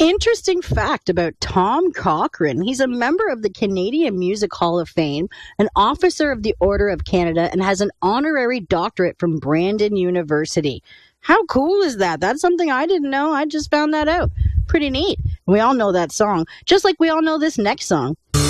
Interesting fact about Tom Cochrane. He's a member of the Canadian Music Hall of Fame, an officer of the Order of Canada, and has an honorary doctorate from Brandon University. How cool is that? That's something I didn't know. I just found that out. Pretty neat. We all know that song, just like we all know this next song.